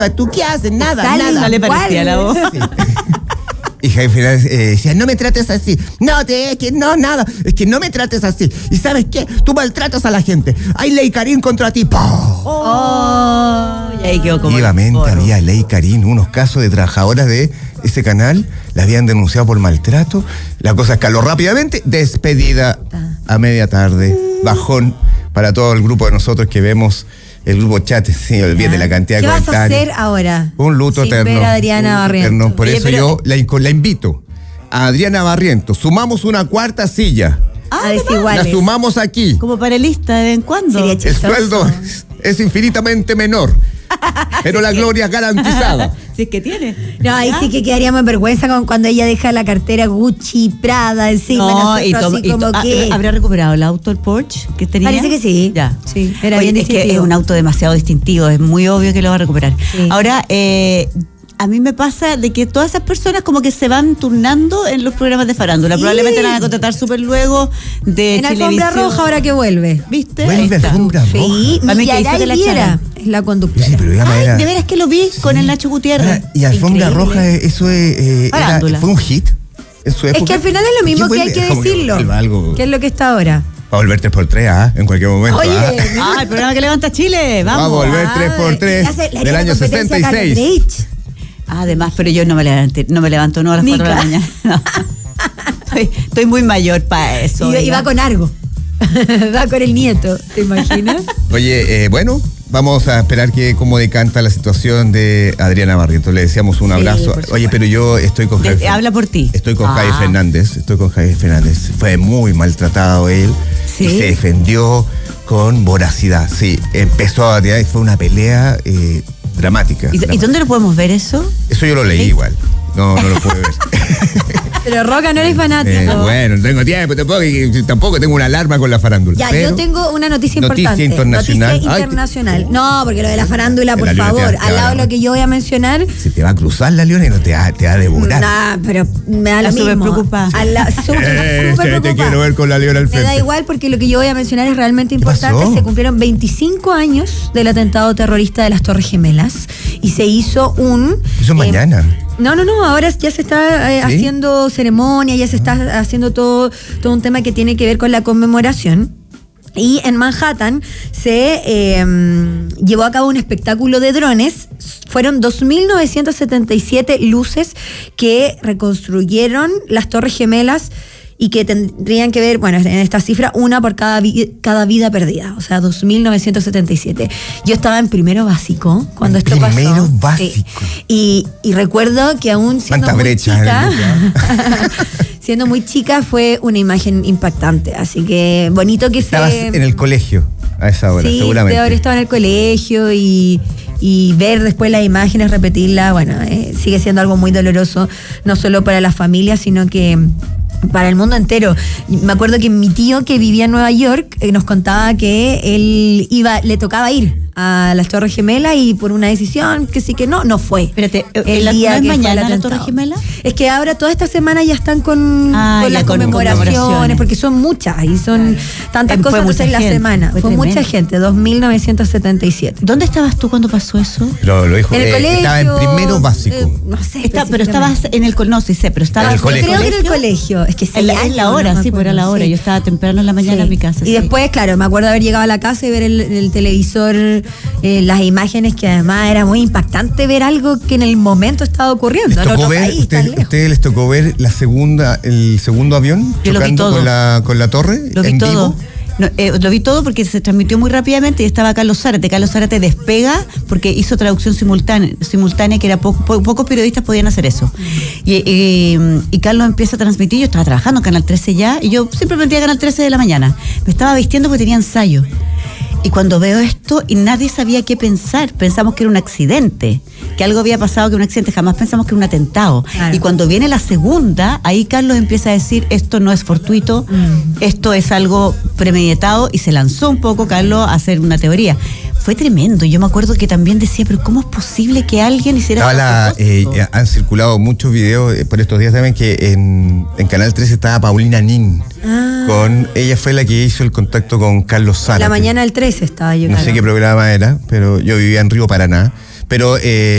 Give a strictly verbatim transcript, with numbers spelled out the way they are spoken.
¿tú qué haces? Nada, Sale nada. No le parecía la voz. Sí. Y Jaime eh, decía, no me trates así. No, te, es que no, nada. Es que no me trates así. ¿Y sabes qué? Tú maltratas a la gente. Hay ley Karin contra ti. ¡Pum! Oh, y ahí quedó como Efectivamente, había ley Karin. Unos casos de trabajadoras de ese canal la habían denunciado por maltrato. La cosa escaló rápidamente. Despedida a media tarde. Bajón para todo el grupo de nosotros que vemos el grupo chat. Sí, olvídate la cantidad de ¿Qué vas a comentarios. hacer ahora? Un luto Sin eterno. ver a Adriana Un luto Barrientos. eterno. Por Oye, eso pero- yo la, inco- la invito a Adriana Barrientos. Sumamos una cuarta silla. A La desiguales. sumamos aquí. como panelista de vez en cuando. Sería El chistoso. sueldo es, es infinitamente menor. Pero la gloria es garantizada. Si es que tiene. No, ahí sí que quedaríamos en vergüenza con cuando ella deja la cartera Gucci, Prada encima. No, nosotros y, toma- así y como to- que... ah, ¿habrá recuperado el auto, el Porsche que tenía? Parece que sí. Ya. Sí, era Oye, bien es que distintivo. es un auto demasiado distintivo, es muy obvio que lo va a recuperar. Sí. Ahora, eh, a mí me pasa de que todas esas personas como que se van turnando en los programas de farándula. Sí. Probablemente la van a contratar súper luego de En Alfombra Chilevisión. Roja ahora que vuelve. ¿Viste? Vuelve Ahí está. Alfombra Roja. Sí, A mí que hizo Millaray que la Viera echaran. es la conductora. Sí, pero digamos, Ay, era- de veras que lo vi con el Nacho Gutiérrez. Ah, y Alfombra Increíble. Roja, eso es, eh, era- Farándula. fue un hit en su época. Es que al final es lo mismo ¿Qué que hay vuelve? que Como decirlo. vuelva algo Que es lo que está ahora. Va a volver tres por tres, ¿ah? En cualquier momento. Oye, ¿ah? Ah, el programa que levanta Chile, Va a vamos. volver tres por tres Y hace- le haría del la año competencia sesenta y a Carlos seis. Dreich. Además, pero yo no me levanto, no me levanto no a las Nica. cuatro de la mañana. No. Estoy, estoy muy mayor para eso. Y, y oiga. va con Argo. Va con el nieto, ¿te imaginas? Oye, eh, bueno, vamos a esperar que cómo decanta la situación de Adriana Barrientos. Le deseamos un Sí, abrazo. por Oye, supuesto. pero yo estoy con De- Javier. habla por ti. Estoy con Ah. Javier Fernández. Estoy con Javier Fernández. Fue muy maltratado él. Sí. Y se defendió con voracidad. Sí, empezó a batear y fue una pelea eh, dramática. ¿Y, ¿Y dramática. dónde lo podemos ver eso? Eso yo lo leí ¿Sí? igual. No, no lo pude ver. Pero Roca, no eres fanático. Eh, bueno, no tengo tiempo, tampoco, y tampoco tengo una alarma con la farándula. Ya, pero yo tengo una noticia noticia importante. internacional. Noticia Ay, internacional. No, porque lo de la farándula, por La Leona te favor. va- te Al va lado a- de lo que yo voy a mencionar. se te va a cruzar la leona y no te va, te va a devorar. Nah, pero me da lo Está súper mismo. preocupada. A la- súper, Eh, súper sí, te preocupada. quiero ver con la leona al Me frente. da igual porque lo que yo voy a mencionar es realmente ¿Qué importante. pasó? Se cumplieron veinticinco años del atentado terrorista de las Torres Gemelas y se hizo un... Eso eh, mañana. No, no, no, ahora ya se está eh, ¿Sí? haciendo ceremonia, ya se está haciendo todo, todo un tema que tiene que ver con la conmemoración. Y en Manhattan se eh, llevó a cabo un espectáculo de drones. Fueron dos mil novecientas setenta y siete luces que reconstruyeron las Torres Gemelas y que tendrían que ver, bueno, en esta cifra, una por cada, vi- cada vida perdida, o sea, dos mil novecientos setenta y siete. Yo estaba en primero básico cuando En esto pasó. primero Sí. básico. Y, y recuerdo que aún siendo ¿Cuánta muy brecha en el chica, siendo muy chica fue una imagen impactante. Así que bonito que Estabas se... en el colegio a esa hora, sí, seguramente. de haber estado en el colegio y, y ver después las imágenes, repetirlas, bueno, eh, sigue siendo algo muy doloroso, no solo para las familias, sino que para el mundo entero. Me acuerdo que mi tío que vivía en Nueva York eh, nos contaba que él iba, le tocaba ir a las Torres Gemelas y por una decisión que sí que no, no fue. Espérate, El ¿la- día no es que fue el mañana la atentado. Torre Gemela? Es que ahora toda esta semana ya están con, Ah, con ya las con conmemoraciones, conmemoraciones. porque son muchas y son tantas Fue cosas mucha entonces en la gente, semana. fue Fue, mucha tremendo. gente, dos mil novecientos setenta y siete. ¿Dónde estabas tú cuando pasó eso? Pero lo dijo, En el eh, colegio. estaba en primero básico. eh, no sé. Está, pero estabas en el colegio, no, sí sé, pero estabas En el colegio. Creo que en el colegio. Es que En la, en la hora, sí, pues era la hora. Yo estaba temprano en la mañana Sí. en mi casa. Y sí. después, claro, me acuerdo haber llegado a la casa y ver el, el televisor, eh, las imágenes, que además era muy impactante ver algo que en el momento estaba ocurriendo. ¿Les en tocó otro ver, país, tan usted- lejos. ustedes les tocó ver la segunda, el segundo avión Yo lo vi chocando todo. con la, con la torre? Lo vi en todo. vivo? No, eh, lo vi todo porque se transmitió muy rápidamente y estaba Carlos Zárate. Carlos Zárate despega porque hizo traducción simultánea, simultánea que era po- po- pocos periodistas podían hacer eso. Y, y, y Carlos empieza a transmitir, yo estaba trabajando en Canal trece ya, y yo siempre prendía Canal trece de la mañana. Me estaba vistiendo porque tenía ensayo. Y cuando veo esto, y nadie sabía qué pensar, pensamos que era un accidente, que algo había pasado, que era un accidente, jamás pensamos que era un atentado. Claro. Y cuando viene la segunda, ahí Carlos empieza a decir, esto no es fortuito, Mm. esto es algo premeditado, y se lanzó un poco Carlos a hacer una teoría. Fue tremendo. Yo me acuerdo que también decía, pero ¿cómo es posible que alguien hiciera Estaba la, algo eh, propósito? han circulado muchos videos eh, por estos días también que en, en Canal trece estaba Paulina Nin. Ah. Con, ella fue la que hizo el contacto con Carlos Zárate. La mañana del trece estaba yo. No claro. sé qué programa era, pero yo vivía en Río Paraná. Pero... Eh,